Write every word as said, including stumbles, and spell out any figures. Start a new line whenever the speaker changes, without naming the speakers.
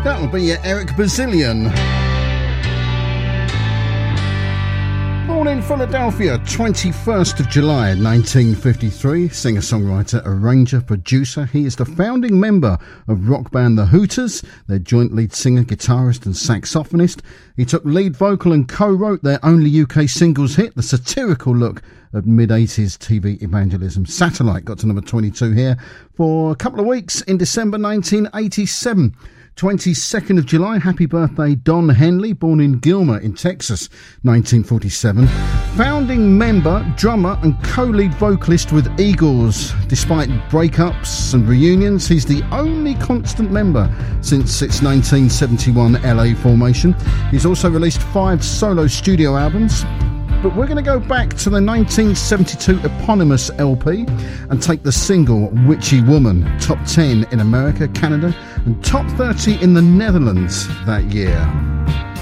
That will be Eric Bazillion. Born in Philadelphia, twenty-first of July nineteen fifty-three, singer-songwriter, arranger, producer. He is the founding member of rock band The Hooters, their joint lead singer, guitarist and saxophonist. He took lead vocal and co-wrote their only U K singles hit, the satirical look at mid-eighties T V evangelism. Satellite got to number twenty-two here for a couple of weeks in December nineteen eighty-seven. twenty-second of July, happy birthday Don Henley, born in Gilmer in Texas, nineteen forty-seven. Founding member, drummer and co-lead vocalist with Eagles. Despite breakups and reunions, he's the only constant member since its nineteen seventy-one L A formation. He's also released five solo studio albums. But we're going to go back to the nineteen seventy-two eponymous L P and take the single Witchy Woman, top ten in America, Canada, and top thirty in the Netherlands that year.